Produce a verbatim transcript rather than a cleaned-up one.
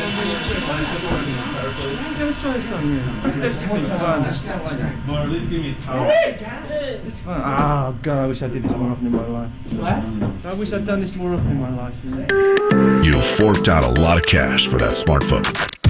Yeah, let's try this on, yeah. Let's, let's have fun. Or at least give me a towel. It's fun. Oh, God, I wish I did this more often in my life. What? I wish I'd done this more often in my life. You forked out a lot of cash for that smartphone.